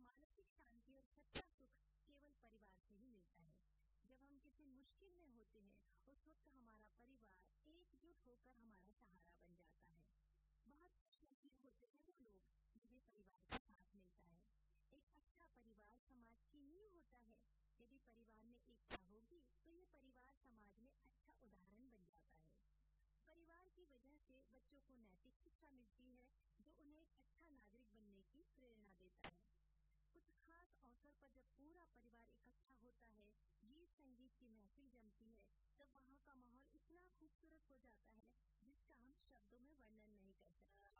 मानसिक शांति और सच्चा सुख केवल परिवार से ही मिलता है। जब हम किसी मुश्किल में होते हैं, उस वक्त हमारा परिवार एकजुट होकर हमारा सहारा बन जाता है। बहुत खुशनसीब होते हैं वो लोग जिन्हें परिवार का साथ मिलता है। एक अच्छा परिवार समाज की नींव होता है। यदि परिवार में एकता होगी तो ये परिवार समाज में अच्छा उदाहरण बन जाता है। परिवार की वजह से बच्चों को नैतिक शिक्षा मिलती है, जो उन्हें एक अच्छा नागरिक बनने की प्रेरणा देता है। कुछ खास अवसर पर जब पूरा परिवार इकट्ठा होता है, गीत संगीत की महफिल जमती है, तब वहाँ का माहौल इतना खूबसूरत हो जाता है जिसका हम शब्दों में वर्णन